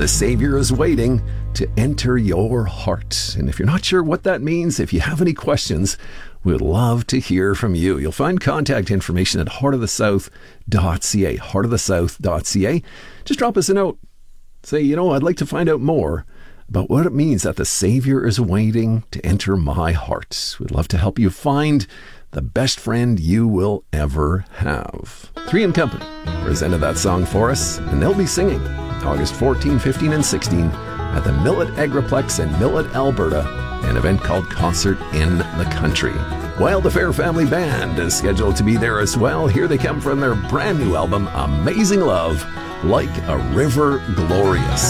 the Savior is waiting to enter your heart. And if you're not sure what that means, if you have any questions, we'd love to hear from you. You'll find contact information at heartofthesouth.ca, heartofthesouth.ca. Just drop us a note. Say, I'd like to find out more about what it means that the Savior is waiting to enter my heart. We'd love to help you find the best friend you will ever have. 3 Company presented that song for us, and they'll be singing August 14, 15, and 16 at the Millet Agriplex in Millet, Alberta, an event called Concert in the Country. While the Fair Family Band is scheduled to be there as well, here they come from their brand new album, Amazing Love, Like a River Glorious.